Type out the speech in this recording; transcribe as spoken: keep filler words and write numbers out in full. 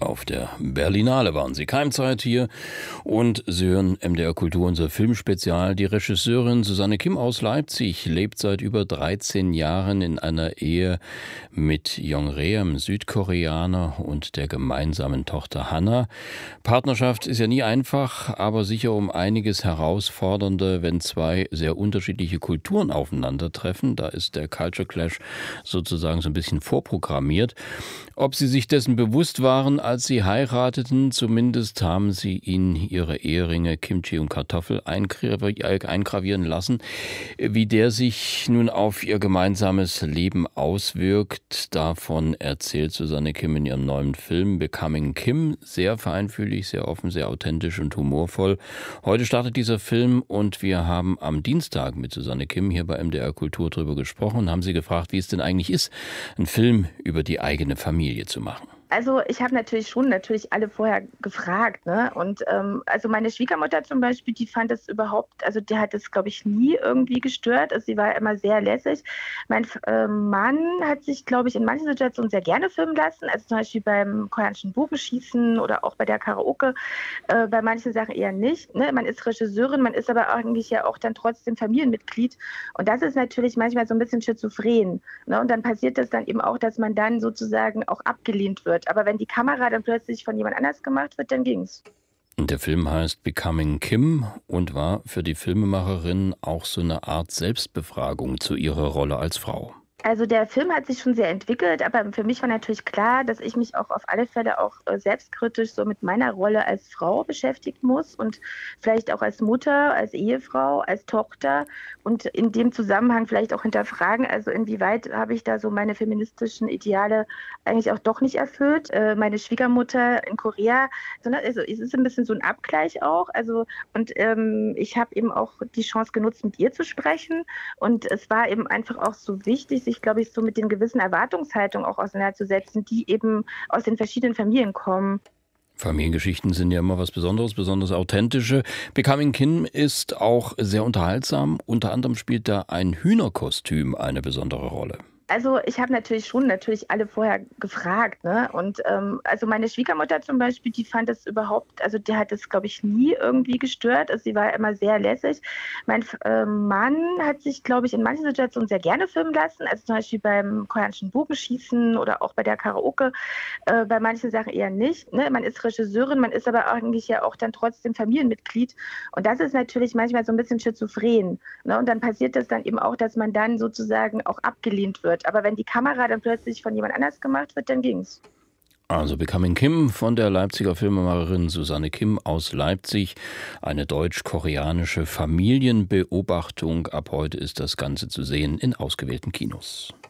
Auf der Berlinale waren sie. Keimzeit hier und Sie hören M D R Kultur, unser Filmspezial. Die Regisseurin Susanne Kim aus Leipzig lebt seit über dreizehn Jahren in einer Ehe mit Jong-rae, einem Südkoreaner, und der gemeinsamen Tochter Hannah. Partnerschaft ist ja nie einfach, aber sicher um einiges herausfordernder, wenn zwei sehr unterschiedliche Kulturen aufeinandertreffen. Da ist der Culture Clash sozusagen so ein bisschen vorprogrammiert. Ob sie sich dessen bewusst waren, als sie heirateten, zumindest haben sie ihn ihre Eheringe Kimchi und Kartoffel eingravieren lassen. Wie der sich nun auf ihr gemeinsames Leben auswirkt, davon erzählt Susanne Kim in ihrem neuen Film Becoming Kim. Sehr feinfühlig, sehr offen, sehr authentisch und humorvoll. Heute startet dieser Film und wir haben am Dienstag mit Susanne Kim hier bei M D R Kultur drüber gesprochen und haben sie gefragt, wie es denn eigentlich ist, einen Film über die eigene Familie zu machen. Also ich habe natürlich schon natürlich alle vorher gefragt, ne? Und ähm, also meine Schwiegermutter zum Beispiel, die fand das überhaupt, also die hat das, glaube ich, nie irgendwie gestört. Also sie war immer sehr lässig. Mein äh, Mann hat sich, glaube ich, in manchen Situationen sehr gerne filmen lassen. Also zum Beispiel beim koreanischen Bogenschießen oder auch bei der Karaoke. Äh, bei manchen Sachen eher nicht. Ne? Man ist Regisseurin, man ist aber eigentlich ja auch dann trotzdem Familienmitglied. Und das ist natürlich manchmal so ein bisschen schizophren. Ne? Und dann passiert das dann eben auch, dass man dann sozusagen auch abgelehnt wird. Aber wenn die Kamera dann plötzlich von jemand anders gemacht wird, dann ging's. Der Film heißt Becoming Kim und war für die Filmemacherin auch so eine Art Selbstbefragung zu ihrer Rolle als Frau. Also der Film hat sich schon sehr entwickelt, aber für mich war natürlich klar, dass ich mich auch auf alle Fälle auch selbstkritisch so mit meiner Rolle als Frau beschäftigen muss und vielleicht auch als Mutter, als Ehefrau, als Tochter und in dem Zusammenhang vielleicht auch hinterfragen, also inwieweit habe ich da so meine feministischen Ideale eigentlich auch doch nicht erfüllt. Äh, meine Schwiegermutter in Korea, sondern also es ist ein bisschen so ein Abgleich auch, also und ähm, ich habe eben auch die Chance genutzt, mit ihr zu sprechen und es war eben einfach auch so wichtig, sich, glaube ich, so mit den gewissen Erwartungshaltungen auch auseinanderzusetzen, die eben aus den verschiedenen Familien kommen. Familiengeschichten sind ja immer was Besonderes, besonders authentische. Becoming Kim ist auch sehr unterhaltsam. Unter anderem spielt da ein Hühnerkostüm eine besondere Rolle. Also ich habe natürlich schon natürlich alle vorher gefragt, ne? Und ähm, also meine Schwiegermutter zum Beispiel, die fand das überhaupt, also die hat das, glaube ich, nie irgendwie gestört. Also sie war immer sehr lässig. Mein äh, Mann hat sich, glaube ich, in manchen Situationen sehr gerne filmen lassen. Also zum Beispiel beim koreanischen Bogenschießen oder auch bei der Karaoke. Äh, bei manchen Sachen eher nicht. Ne? Man ist Regisseurin, man ist aber eigentlich ja auch dann trotzdem Familienmitglied. Und das ist natürlich manchmal so ein bisschen schizophren. Ne? Und dann passiert das dann eben auch, dass man dann sozusagen auch abgelehnt wird. Aber wenn die Kamera dann plötzlich von jemand anders gemacht wird, dann ging's. Also Becoming Kim von der Leipziger Filmemacherin Susanne Kim aus Leipzig. Eine deutsch-koreanische Familienbeobachtung. Ab heute ist das Ganze zu sehen in ausgewählten Kinos.